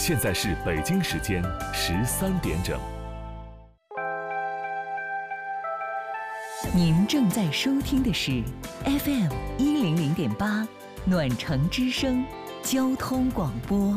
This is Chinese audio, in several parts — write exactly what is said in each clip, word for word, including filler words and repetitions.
现在是北京时间十三点整。 您正在收听的是 F M 一零零点八暖城之声交通广播。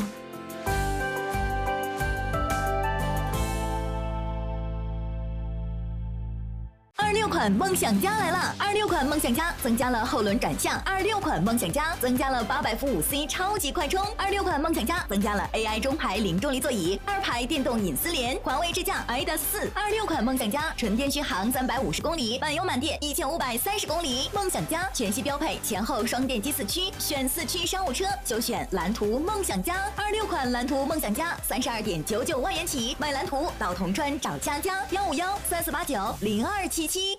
二六款梦想家来了！二六款梦想家增加了后轮转向，二六款梦想家增加了八百伏五 C 超级快充，二六款梦想家增加了 A I 中排零重力座椅，二排电动隐私联，环卫智驾 I D A 四。二六款梦想家纯电续航三百五十公里，满油满电一千五百三十公里。梦想家全系标配前后双电机四驱，选四驱商务车就选蓝图梦想家。二六款蓝图梦想家三十二点九九万元起，买蓝图到铜川找佳佳幺五幺三四八九零二七七。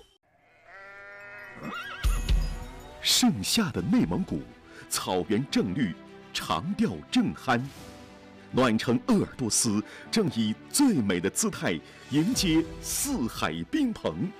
盛夏的内蒙古，草原正绿，长调正酣。暖城鄂尔多斯正以最美的姿态迎接四海宾朋。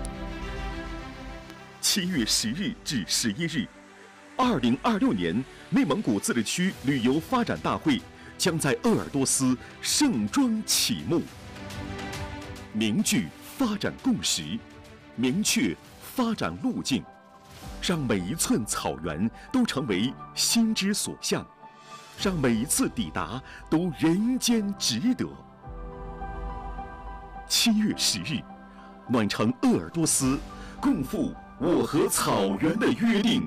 七月十日至十一日，二零二六年内蒙古自治区旅游发展大会将在鄂尔多斯盛装启幕。凝聚发展共识，明确发展路径，让每一寸草原都成为心之所向，让每一次抵达都人间值得。七月十日，暖城鄂尔多斯，共赴我和草原的约定。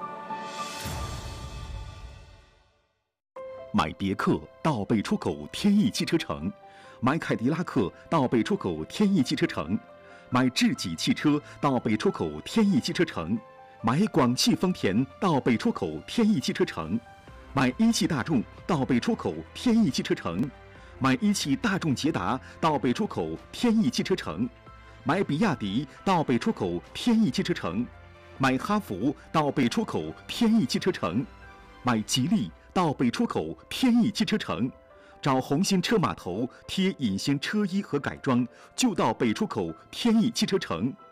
买别克到北出口天翼汽车城，买凯迪拉克到北出口天翼汽车城，买智己汽车到北出口天翼汽车城，买广汽丰田到北出口天翼汽车城，买一汽大众到北出口天翼汽车城，买一汽大众捷达到北出口天翼汽车城，买比亚迪到北出口天翼汽车城，买哈弗到北出口天翼汽车城，买吉利到北出口天翼汽车城。找红星车码头贴隐形车衣和改装，就到北出口天翼汽车城。